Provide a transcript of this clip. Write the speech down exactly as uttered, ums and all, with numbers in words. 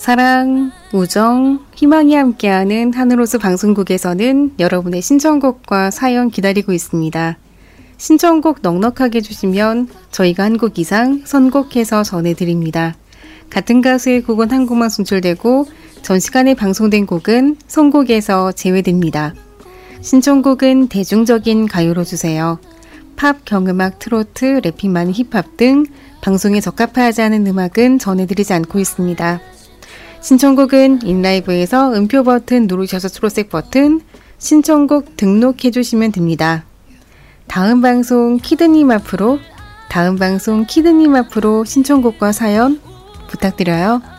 사랑, 우정, 희망이 함께하는 하늘호수 방송국에서는 여러분의 신청곡과 사연 기다리고 있습니다. 신청곡 넉넉하게 주시면 저희가 한 곡 이상 선곡해서 전해드립니다. 같은 가수의 곡은 한 곡만 송출되고 전 시간에 방송된 곡은 선곡에서 제외됩니다. 신청곡은 대중적인 가요로 주세요. 팝, 경음악, 트로트, 래핑 많은 힙합 등 방송에 적합하지 않은 음악은 전해드리지 않고 있습니다. 신청곡은 인라이브에서 음표 버튼 누르셔서 초록색 버튼 신청곡 등록해주시면 됩니다. 다음 방송 키드님 앞으로 다음 방송 키드님 앞으로 신청곡과 사연 부탁드려요.